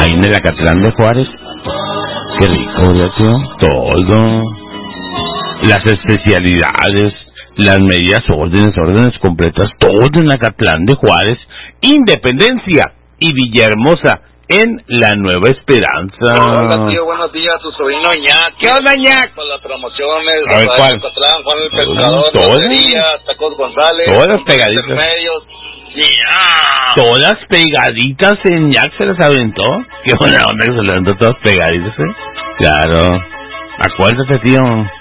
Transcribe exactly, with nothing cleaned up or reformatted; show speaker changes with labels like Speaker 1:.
Speaker 1: ahí en el Acatlán de Juárez. Qué rico, ¿ya, tío? Todo. Las especialidades, las medidas, órdenes, órdenes completas, todo en Acatlán de Juárez, Independencia y Villahermosa, en la Nueva Esperanza.
Speaker 2: Hola, tío, buenos días, su sobrino Ñac.
Speaker 1: ¿Qué onda, Ñac?
Speaker 2: Con las promociones,
Speaker 1: a ver, ¿cuál?
Speaker 2: Acatlán, Juan el Pescador,
Speaker 1: ¿todas?
Speaker 2: Lotería, Tacos González,
Speaker 1: todas pegaditas.
Speaker 2: Intermedios.
Speaker 1: Todas pegaditas en Ñac se las aventó. Qué buena onda que se las aventó todas pegaditas, ¿eh? Claro. Acuérdate, tío.